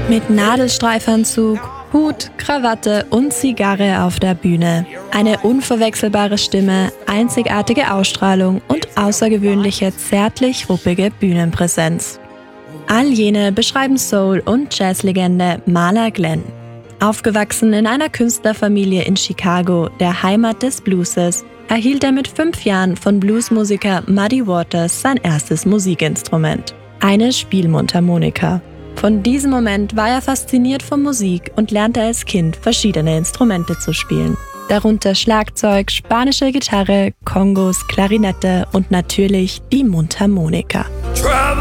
Mit Nadelstreifanzug, Hut, Krawatte und Zigarre auf der Bühne. Eine unverwechselbare Stimme, einzigartige Ausstrahlung und außergewöhnliche, zärtlich ruppige Bühnenpräsenz. All jene beschreiben Soul- und Jazzlegende Marla Glenn. Aufgewachsen in einer Künstlerfamilie in Chicago, der Heimat des Blueses, erhielt er mit 5 Jahren von Bluesmusiker Muddy Waters sein erstes Musikinstrument, eine Spielmundharmonika. Von diesem Moment war er fasziniert von Musik und lernte als Kind verschiedene Instrumente zu spielen. Darunter Schlagzeug, spanische Gitarre, Kongos, Klarinette und natürlich die Mundharmonika.